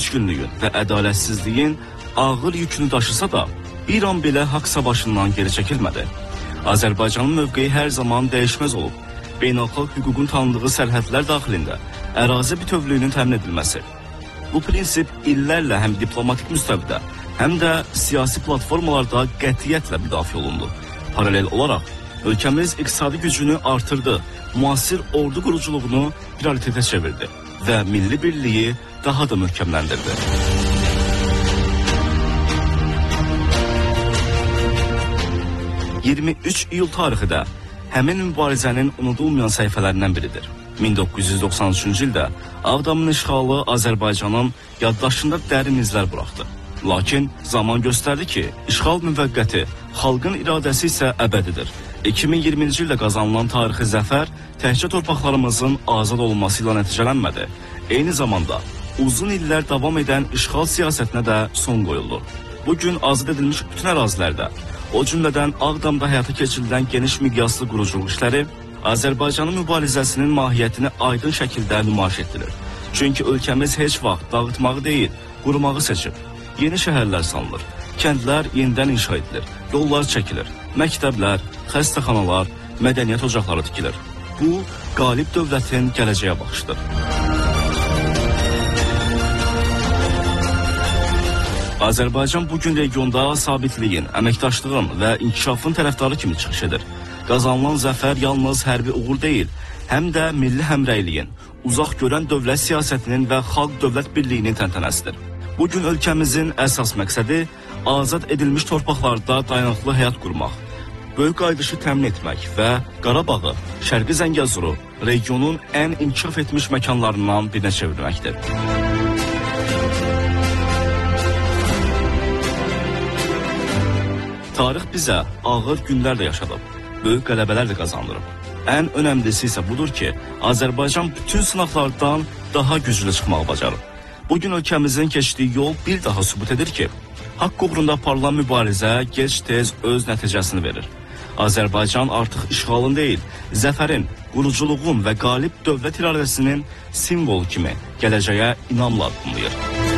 düşkünlüyün və ədalətsizliyin ağır yükünü daşısa da, bir an belə haqq savaşından geri çəkilmədi. Azərbaycanın mövqeyi hər zaman dəyişməz olub. Beynəlxalq hüququn tanıdığı sərhədlər daxilində ərazi bütövlüyünün təmin edilməsi. Bu prinsip illərlə həm diplomatik müstəvidə, həm də siyasi platformalarda qətiyyətlə müdafiə olundu. Paralel olaraq, ölkəmiz iqtisadi gücünü artırdı, müasir ordu quruculuğunu prioritetə çevirdi və milli birliyi daha da möhkəmləndirdi. 23 iyul tarixi də həmin mübarizənin unudulmayan səhifələrindən biridir. 1993-cü ildə Ağdamın işğalı Azərbaycanın yaddaşında dərin izlər buraxdı. Lakin zaman göstərdi ki, işğal müvəqqəti, xalqın iradəsi isə əbədidir. 2020-ci ildə qazanılan tarixi zəfər təkcə torpaqlarımızın azad olunması ilə nəticələnmədi. Eyni zamanda uzun illər davam edən işğal siyasətinə də son qoyuldu. Bugün azad edilmiş bütün ərazilərdə, o cümlədən Ağdamda həyata keçirilən geniş miqyaslı quruculuq işləri Azərbaycanın mübarizəsinin mahiyyətini aydın şəkildə nümayiş etdirir. Çünki ölkəmiz heç vaxt dağıtmağı deyil, qurumağı seçib. Yeni şəhərlər salınır, kəndlər yenidən inşa edilir, yollar çəkilir, məktəblər, xəstəxanalar, mədəniyyət ocaqları tikilir. Bu, qalib dövlətin gələcəyə baxışdır. Azərbaycan bugün regionda sabitliyin, əməkdaşlığın və inkişafın tərəfdarı kimi çıxış edir. Qazanılan zəfər yalnız hərbi uğur deyil, həm də milli həmrəyliyin, uzaq görən dövlət siyasətinin və xalq-dövlət birliyinin təntənəsidir. Bugün ölkəmizin əsas məqsədi azad edilmiş torpaqlarda dayanıqlı həyat qurmaq, böyük qayıdışı təmin etmək və Qarabağı, Şərqi Zəngəzuru regionun ən inkişaf etmiş məkanlarından birinə çevirməkdir. Tarix bizə ağır günlər də yaşadıb, böyük qələbələr də qazandırıb. Ən önəmlisi isə budur ki, Azərbaycan bütün sınaqlardan daha güclü çıxmağı bacarıb. Bugün ölkəmizin keçdiyi yol bir daha sübut edir ki, haqq uğrunda aparılan mübarizə gec-tez öz nəticəsini verir. Azərbaycan artıq işğalın deyil, zəfərin, quruculuğun və qalib dövlət iradəsinin simvolu kimi gələcəyə inamla addımlayır.